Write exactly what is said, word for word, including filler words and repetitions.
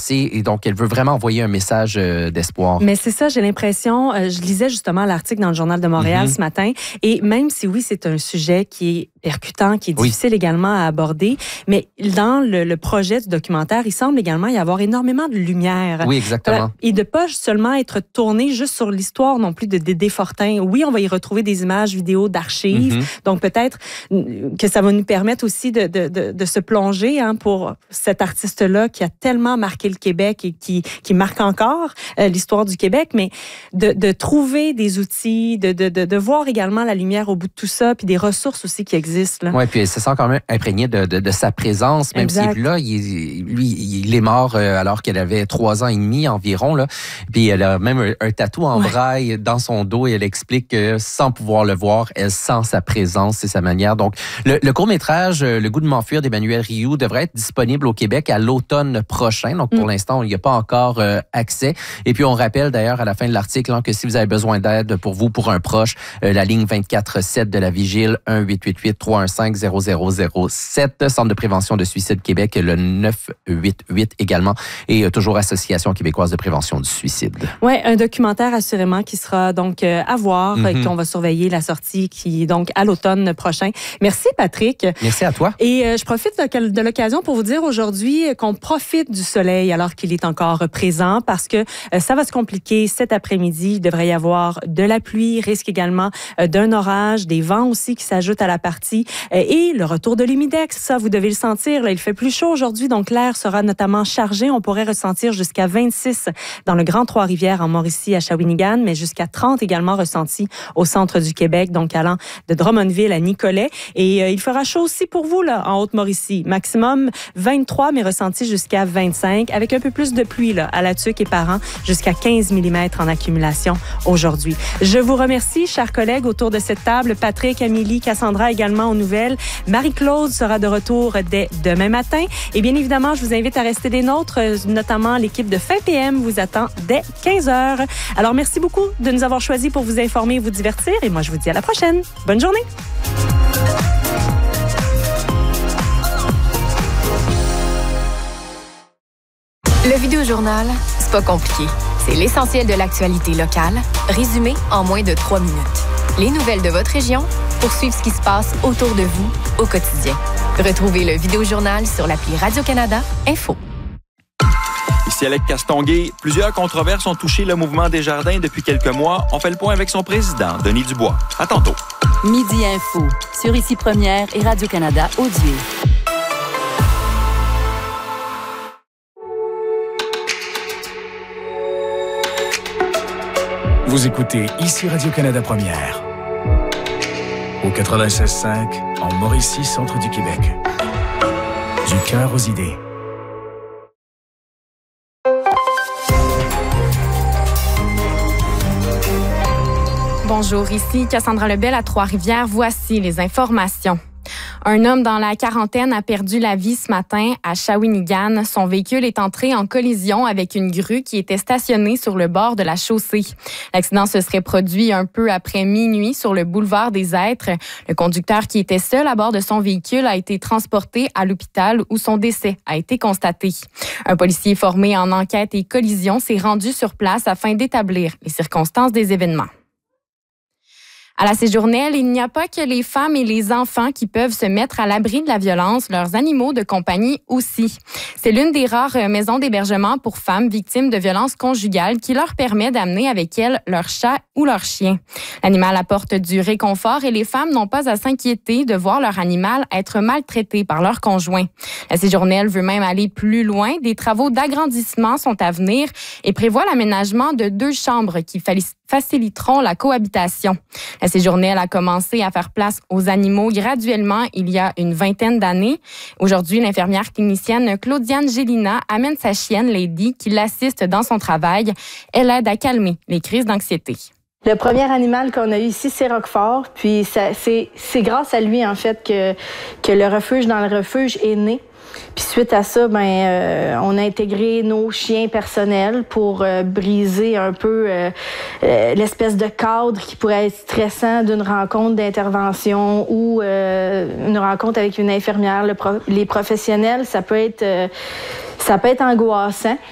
passé. Et donc, elle veut vraiment envoyer un message euh, d'espoir. Mais c'est ça, j'ai l'impression, euh, je lisais justement l'article dans le Journal de Montréal mm-hmm. ce matin, et même si oui, c'est un sujet qui est percutant, qui est difficile oui. également à aborder, mais dans le, le projet du documentaire, il semble également y avoir énormément de lumière. Oui, exactement. Euh, et de pas seulement être tourné juste sur l'histoire non plus de Dédé Fortin. Oui, on va y retrouver des images vidéo d'archives, mm-hmm. donc peut-être que ça va nous permettre aussi de, de, de, de se plonger hein, pour cet artiste-là qui a tellement marqué le Québec et qui, qui marque encore euh, l'histoire du Québec, mais de, de trouver des outils, de, de, de, de voir également la lumière au bout de tout ça, puis des ressources aussi qui existent. Oui, puis elle se sent quand même imprégnée de, de, de sa présence, même exact. Si là, il, lui, il est mort euh, alors qu'elle avait trois ans et demi environ. Là. Puis elle a même un, un tatou en ouais. braille dans son dos et elle explique que sans pouvoir le voir, elle sent sa présence, c'est sa manière. Donc, le, le court-métrage Le goût de m'enfuir d'Emmanuel Rioux devrait être disponible au Québec à l'automne prochain. Donc, pour mm. l'instant, il n'y a pas encore euh, accès. Et puis, on rappelle d'ailleurs à la fin de l'article hein, que si vous avez besoin d'aide pour vous, pour un proche, euh, la ligne vingt-quatre sept de la Vigile, un huit huit huit trois un cinq zéro zéro zéro sept, Centre de prévention de suicide Québec, le neuf huit huit également, et euh, toujours Association québécoise de prévention du suicide. Oui, un documentaire assurément qui sera donc euh, à voir, mm-hmm. et qu'on va surveiller la sortie qui est donc à l'automne prochain. Merci Patrick. Merci à toi. Et euh, je profite de, de l'occasion pour vous dire aujourd'hui qu'on profite du soleil alors qu'il est encore présent parce que euh, ça va se compliquer cet après-midi. Il devrait y avoir de la pluie, risque également euh, d'un orage, des vents aussi qui s'ajoutent à la partie euh, et le retour de l'humidex. Ça, vous devez le sentir. Là, il fait plus chaud aujourd'hui, donc l'air sera notamment chargé. On pourrait ressentir jusqu'à vingt-six dans le Grand Trois-Rivières en Mauricie à Shawinigan, mais jusqu'à trente également ressenti au centre du Québec, donc allant de Drummondville à Nicolet. Et euh, il fera chaud aussi pour vous là en Haute-Mauricie. Maximum vingt-trois, mais ressenti jusqu'à vingt-cinq, avec un peu plus de pluie là, à La Tuque et Parent, jusqu'à quinze millimètres en accumulation aujourd'hui. Je vous remercie, chers collègues, autour de cette table. Patrick, Amélie, Cassandra également aux nouvelles. Marie-Claude sera de retour dès demain matin. Et bien évidemment, je vous invite à rester des nôtres, notamment l'équipe de Fin P M vous attend dès quinze heures. Alors, merci beaucoup de nous avoir choisis pour vous informer et vous divertir. Et moi, je vous dis à la prochaine. Bonne journée. Le Vidéojournal, c'est pas compliqué. C'est l'essentiel de l'actualité locale, résumé en moins de trois minutes. Les nouvelles de votre région pour suivre ce qui se passe autour de vous au quotidien. Retrouvez le Vidéojournal sur l'appli Radio-Canada Info. Ici Alec Castonguay. Plusieurs controverses ont touché le mouvement Desjardins depuis quelques mois. On fait le point avec son président, Denis Dubois. À tantôt. Midi Info, sur Ici Première et Radio-Canada Audio. Vous écoutez Ici Radio-Canada Première. Au quatre-vingt-seize cinq, en Mauricie, centre du Québec. Du cœur aux idées. Bonjour, ici Cassandra Lebel à Trois-Rivières. Voici les informations. Un homme dans la quarantaine a perdu la vie ce matin à Shawinigan. Son véhicule est entré en collision avec une grue qui était stationnée sur le bord de la chaussée. L'accident se serait produit un peu après minuit sur le boulevard des Êtres. Le conducteur qui était seul à bord de son véhicule a été transporté à l'hôpital où son décès a été constaté. Un policier formé en enquête et collision s'est rendu sur place afin d'établir les circonstances des événements. À la Séjournelle, il n'y a pas que les femmes et les enfants qui peuvent se mettre à l'abri de la violence, leurs animaux de compagnie aussi. C'est l'une des rares maisons d'hébergement pour femmes victimes de violences conjugales qui leur permet d'amener avec elles leur chat ou leur chien. L'animal apporte du réconfort et les femmes n'ont pas à s'inquiéter de voir leur animal être maltraité par leur conjoint. La Séjournelle veut même aller plus loin. Des travaux d'agrandissement sont à venir et prévoit l'aménagement de deux chambres qui faciliteront la cohabitation. La Séjournelle a commencé à faire place aux animaux graduellement il y a une vingtaine d'années. Aujourd'hui, l'infirmière clinicienne Claudiane Gélina amène sa chienne Lady qui l'assiste dans son travail. Elle aide à calmer les crises d'anxiété. Le premier animal qu'on a eu ici, c'est Roquefort. Puis ça, c'est, c'est grâce à lui, en fait, que, que le refuge dans le refuge est né. Puis suite à ça, ben, euh, on a intégré nos chiens personnels pour euh, briser un peu euh, euh, l'espèce de cadre qui pourrait être stressant d'une rencontre d'intervention ou euh, une rencontre avec une infirmière. Le pro- les professionnels, ça peut être, euh, ça peut être angoissant.